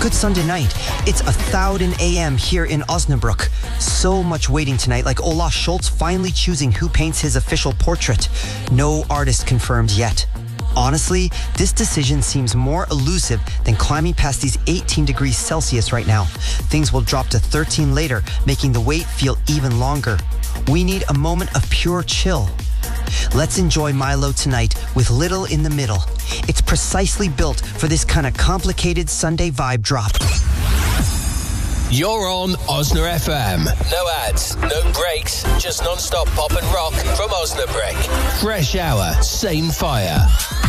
good Sunday night. It's 1,000 a.m. here in Osnabrück. So much waiting tonight, like Olaf Scholz finally choosing who paints his official portrait. No artist confirmed yet. Honestly, this decision seems more elusive than climbing past these 18 degrees Celsius right now. Things will drop to 13 later, making the wait feel even longer. We need a moment of pure chill. Let's enjoy Milo tonight with Little in the Middle. It's precisely built for this kind of complicated Sunday vibe drop. You're on Osna FM. No ads, no breaks, just non-stop pop and rock from Osnabrück. Fresh hour, same fire.